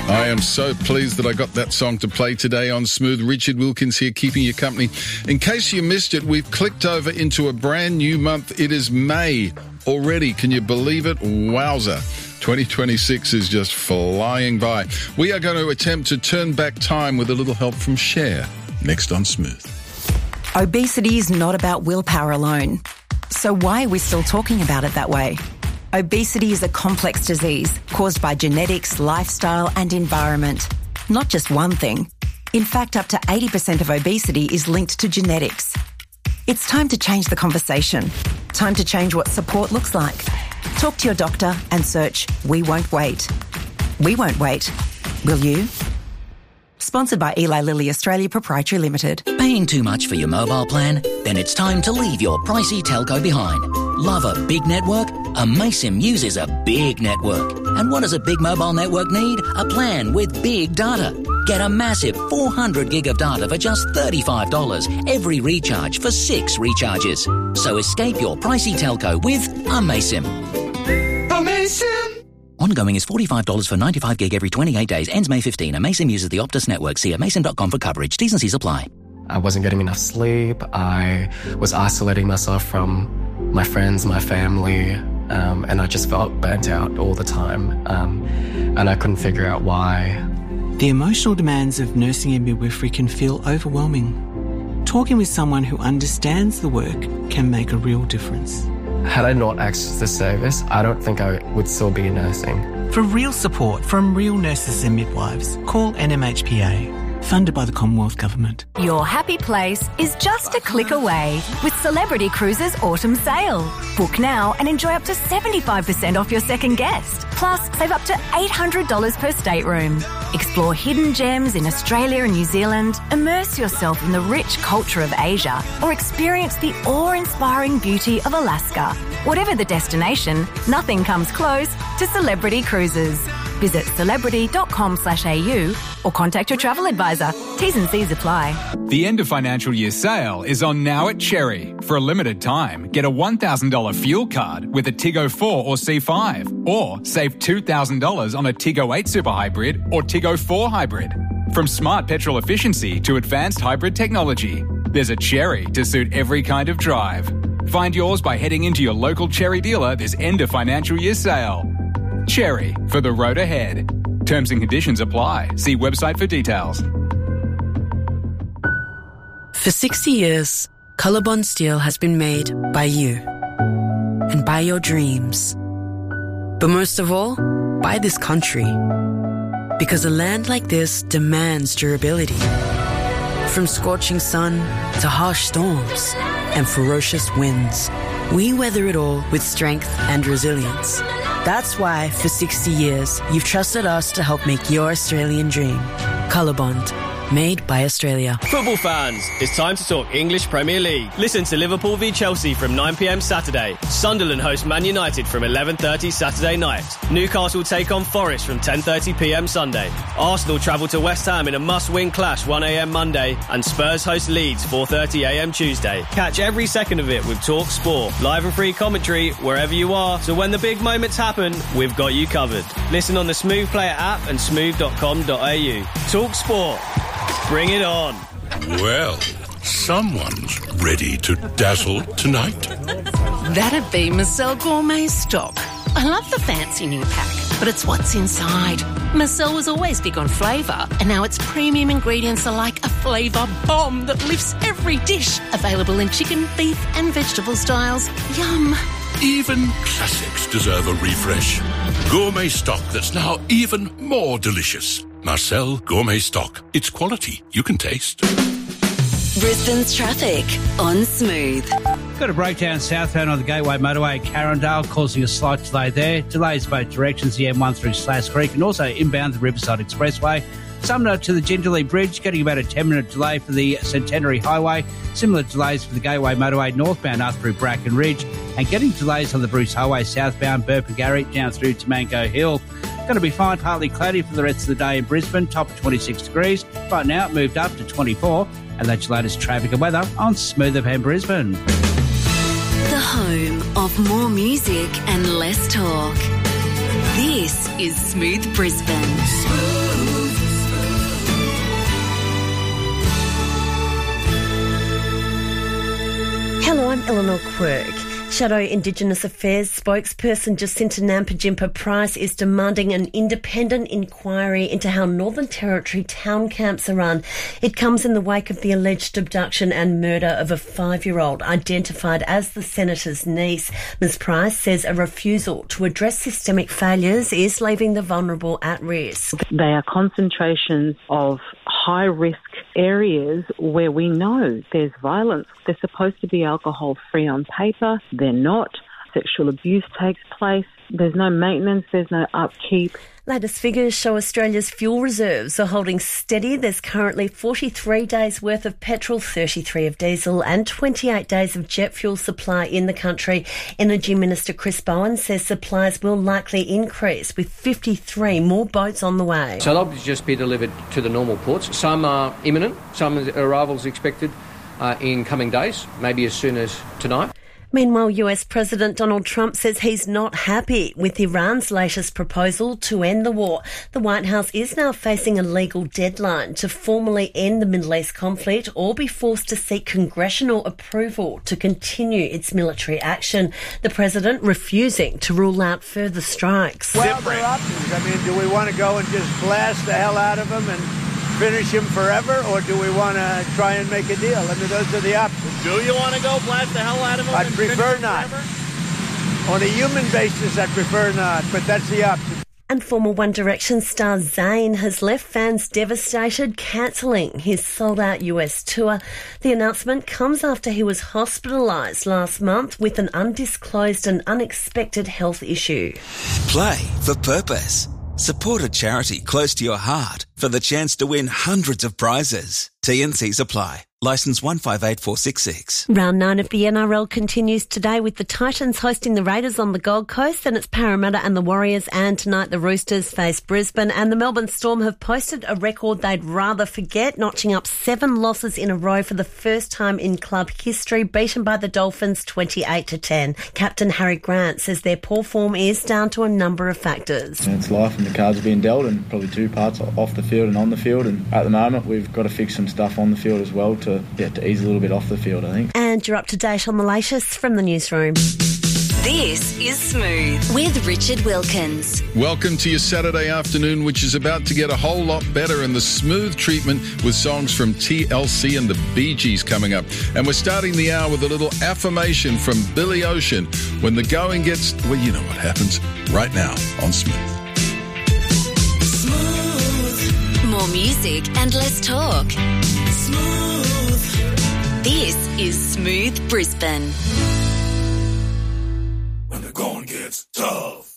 I am so pleased that I got that song to play today on Smooth. Richard Wilkins here, keeping you company. In case you missed it, we've clicked over into a brand new month. It is May already. Can you believe it? Wowza. 2026 is just flying by. We are going to attempt to turn back time with a little help from Cher. Next on Smooth. Obesity is not about willpower alone. So why are we still talking about it that way? Obesity is a complex disease caused by genetics, lifestyle and environment. Not just one thing. In fact, up to 80% of obesity is linked to genetics. It's time to change the conversation. Time to change what support looks like. Talk to your doctor and search We Won't Wait. We won't wait. Will you? Sponsored by Eli Lilly Australia Proprietary Limited. Paying too much for your mobile plan? Then it's time to leave your pricey telco behind. Love a big network? Amaysim uses a big network. And what does a big mobile network need? A plan with big data. Get a massive 400 gig of data for just $35 every recharge for 6 recharges. So escape your pricey telco with Amaysim. Amaysim! Ongoing is $45 for 95 gig every 28 days. Ends May 15. Amaysim uses the Optus network. See amaysim.com for coverage. T's and C's apply. I wasn't getting enough sleep. I was isolating myself from my friends, my family, and I just felt burnt out all the time. And I couldn't figure out why. The emotional demands of nursing and midwifery can feel overwhelming. Talking with someone who understands the work can make a real difference. Had I not accessed the service, I don't think I would still be nursing. For real support from real nurses and midwives, call NMHPA. Funded by the Commonwealth Government. Your happy place is just a click away with Celebrity Cruises Autumn Sale. Book now and enjoy up to 75% off your second guest. Plus, save up to $800 per stateroom. Explore hidden gems in Australia and New Zealand, immerse yourself in the rich culture of Asia, or experience the awe-inspiring beauty of Alaska. Whatever the destination, nothing comes close to Celebrity Cruises. Visit celebrity.com/au or contact your travel advisor. T's and C's apply. The end of financial year sale is on now at Cherry. For a limited time, get a $1,000 fuel card with a Tiggo 4 or C5, or save $2,000 on a Tiggo 8 Super Hybrid or Tiggo 4 Hybrid. From smart petrol efficiency to advanced hybrid technology, there's a Cherry to suit every kind of drive. Find yours by heading into your local Cherry dealer this end of financial year sale. Cherry, for the road ahead. Terms and conditions apply. See website for details. For 60 years, Colorbond Steel has been made by you and by your dreams. But most of all, by this country. Because a land like this demands durability. From scorching sun to harsh storms and ferocious winds, we weather it all with strength and resilience. That's why, for 60 years, you've trusted us to help make your Australian dream. Colorbond. Made by Australia. Football fans, it's time to talk English Premier League. Listen to Liverpool v Chelsea from 9 p.m. Saturday. Sunderland host Man United from 11:30 Saturday night. Newcastle take on Forest from 10:30 p.m. Sunday. Arsenal travel to West Ham in a must-win clash 1 a.m. Monday. And Spurs host Leeds 4:30 a.m. Tuesday. Catch every second of it with Talk Sport. Live and free commentary wherever you are. So when the big moments happen, we've got you covered. Listen on the Smooth Player app and smooth.com.au. Talk Sport. Bring it on. Well, someone's ready to dazzle tonight. That'd be Marcel Gourmet Stock. I love the fancy new pack, but it's what's inside. Marcel was always big on flavour, and now its premium ingredients are like a flavour bomb that lifts every dish. Available in chicken, beef and vegetable styles. Yum. Even classics deserve a refresh. Gourmet Stock that's now even more delicious. Marcel Gourmet Stock. It's quality you can taste. Brisbane's traffic on Smooth. Got a breakdown southbound on the Gateway Motorway at Carindale, causing a slight delay there. Delays both directions, the M1 through Slash Creek, and also inbound the Riverside Expressway. Sumner to the Jindalee Bridge, getting about a 10-minute delay for the Centenary Highway. Similar delays for the Gateway Motorway northbound up through Bracken Ridge, and getting delays on the Bruce Highway southbound Burpengary down through to Mango Hill. Going to be fine, partly cloudy for the rest of the day in Brisbane, top of 26 degrees. Right now it moved up to 24, and that's your latest traffic and weather on Smooth FM Brisbane. The home of more music and less talk. This is Smooth Brisbane. Smooth. Hello, I'm Eleanor Quirk. Shadow Indigenous Affairs spokesperson Jacinta Nampijinpa-Price is demanding an independent inquiry into how Northern Territory town camps are run. It comes in the wake of the alleged abduction and murder of a 5-year-old identified as the Senator's niece. Ms Price says a refusal to address systemic failures is leaving the vulnerable at risk. They are concentrations of high-risk areas where we know there's violence. They're supposed to be alcohol-free on paper. They're not. Sexual abuse takes place. There's no maintenance. There's no upkeep. Latest figures show Australia's fuel reserves are holding steady. There's currently 43 days' worth of petrol, 33 of diesel and 28 days of jet fuel supply in the country. Energy Minister Chris Bowen says supplies will likely increase with 53 more boats on the way. So they'll just be delivered to the normal ports. Some are imminent, some arrivals expected in coming days, maybe as soon as tonight. Meanwhile, US President Donald Trump says he's not happy with Iran's latest proposal to end the war. The White House is now facing a legal deadline to formally end the Middle East conflict or be forced to seek congressional approval to continue its military action. The president refusing to rule out further strikes. Well, there are options. I mean, do we want to go and just blast the hell out of them and finish him forever, or do we want to try and make a deal? I mean, those are the options. Do you want to go blast the hell out of him? I'd prefer not. On a human basis, I'd prefer not, but that's the option. And former One Direction star Zayn has left fans devastated, cancelling his sold-out US tour. The announcement comes after he was hospitalised last month with an undisclosed and unexpected health issue. Play for purpose. Support a charity close to your heart for the chance to win hundreds of prizes. T&Cs apply. Licence 158466. Round 9 of the NRL continues today with the Titans hosting the Raiders on the Gold Coast, and it's Parramatta and the Warriors, and tonight the Roosters face Brisbane. And the Melbourne Storm have posted a record they'd rather forget, notching up 7 losses in a row for the first time in club history, beaten by the Dolphins 28-10. Captain Harry Grant says their poor form is down to a number of factors. It's life and the cards are being dealt, and probably 2 parts off the field and on the field. And at the moment, we've got to fix some stuff on the field as well to ease a little bit off the field, I think. And you're up to date on the latest from the newsroom. This is Smooth with Richard Wilkins. Welcome to your Saturday afternoon, which is about to get a whole lot better in the smooth treatment with songs from TLC and the Bee Gees coming up. And we're starting the hour with a little affirmation from Billy Ocean. When the going gets, well, you know what happens right now on Smooth. More music and less talk. This is Smooth Brisbane. When the going gets tough.